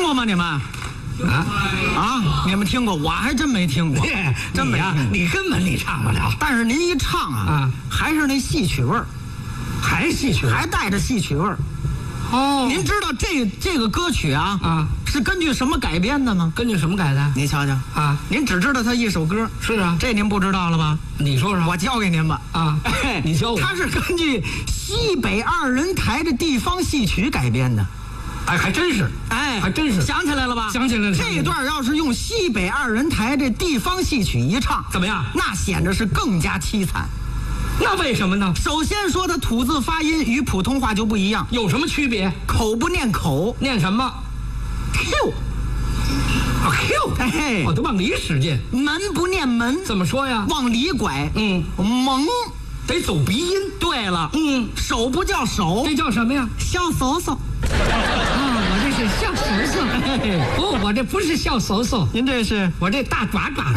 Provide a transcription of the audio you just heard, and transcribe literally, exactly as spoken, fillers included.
过吗？你们？啊啊！你们听过？我还真没听过，真没啊！你根本你唱不了。 但是您一唱啊， 啊还是那戏曲味儿， 还戏曲， 还带着戏曲味儿。 哦， 您知道这这个歌曲啊啊是根据什么改编的吗？ 根据什么改的？ 您瞧瞧啊， 您只知道它一首歌。 是啊， 这您不知道了吧？ 你说说， 我教给您吧。 啊， 哎， 你教我。 它是根据西北二人台的地方戏曲改编的。 哎，还真是， 哎， 还真是， 想起来了吧？ 想起来了。 这段要是用西北二人台这地方戏曲一唱， 怎么样？ 那显得是更加凄惨。 那为什么呢？ 首先说它吐字发音与普通话就不一样， 有什么区别？ 口不念口， 念什么 ？Q。 啊 Q， 哎， 我都往里使劲。 门不念门， 怎么说呀？ 往里拐。 嗯， 蒙， 得走鼻音。 对了， 嗯， 手不叫手， 这叫什么呀？ 小手手。 啊，我这是小手手。哦，我这不是小手手， 您这是？ 我这大爪爪。